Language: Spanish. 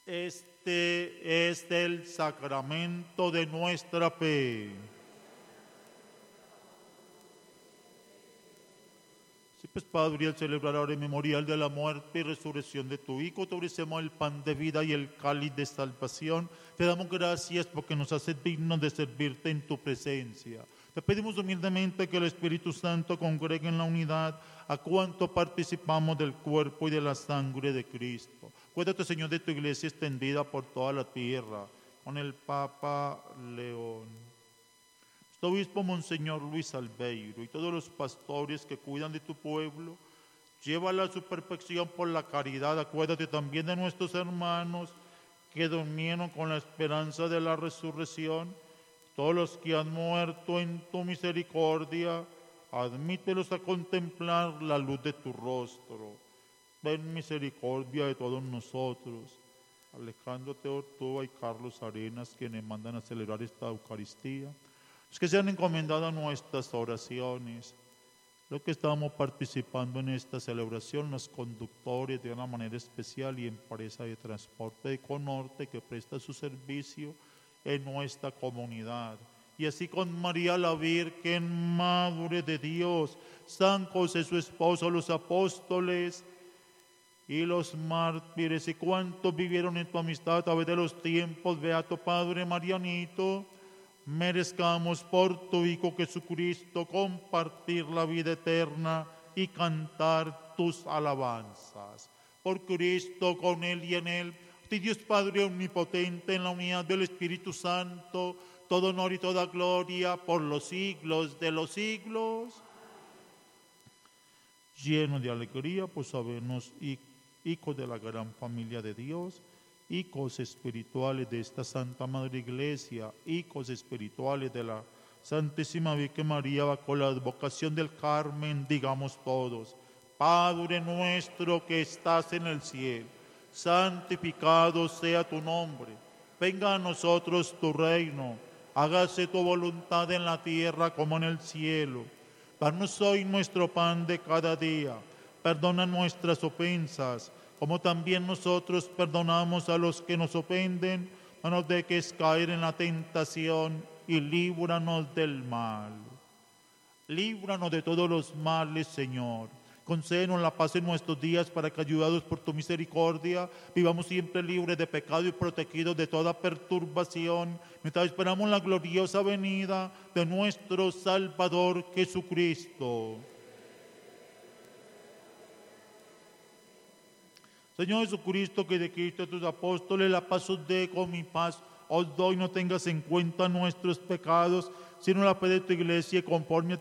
Este es el sacramento de nuestra fe. Sí, pues, Padre, al celebrar ahora el memorial de la muerte y resurrección de tu Hijo, te ofrecemos el pan de vida y el cáliz de salvación. Te damos gracias porque nos haces dignos de servirte en tu presencia. Te pedimos humildemente que el Espíritu Santo congregue en la unidad a cuanto participamos del cuerpo y de la sangre de Cristo. Cuídate, Señor, de tu iglesia extendida por toda la tierra, con el Papa León, nuestro obispo Monseñor Luis Albeiro y todos los pastores que cuidan de tu pueblo. Llévala a su perfección por la caridad. Acuérdate también de nuestros hermanos que durmieron con la esperanza de la resurrección. Todos los que han muerto en tu misericordia, admítelos a contemplar la luz de tu rostro. Ten misericordia de todos nosotros. Alejandro Teortúa y Carlos Arenas, quienes mandan a celebrar esta Eucaristía. Los que se han encomendado a nuestras oraciones. Los que estamos participando en esta celebración, los conductores de una manera especial y empresa de transporte de Conorte que presta su servicio en nuestra comunidad. Y así con María la Virgen, Madre de Dios, San José su esposo, los apóstoles y los mártires y cuantos vivieron en tu amistad a través de los tiempos, Beato Padre Marianito, merezcamos por tu Hijo Jesucristo compartir la vida eterna y cantar tus alabanzas. Por Cristo, con Él y en Él, Dios Padre omnipotente, en la unidad del Espíritu Santo, todo honor y toda gloria por los siglos de los siglos. Lleno de alegría, pues sabernos hijos de la gran familia de Dios, hijos espirituales de esta Santa Madre Iglesia, hijos espirituales de la Santísima Virgen María, bajo la advocación del Carmen, digamos todos: Padre nuestro que estás en el cielo, santificado sea tu nombre, venga a nosotros tu reino, hágase tu voluntad en la tierra como en el cielo. Danos hoy nuestro pan de cada día, perdona nuestras ofensas, como también nosotros perdonamos a los que nos ofenden. No nos dejes caer en la tentación y líbranos del mal. Líbranos de todos los males, Señor. Concédenos la paz en nuestros días para que, ayudados por tu misericordia, vivamos siempre libres de pecado y protegidos de toda perturbación, mientras esperamos la gloriosa venida de nuestro Salvador Jesucristo. Señor Jesucristo, que dijiste a tus apóstoles: la paz os dejo, mi paz os doy. No tengas en cuenta nuestros pecados, sino la fe de tu iglesia, conforme a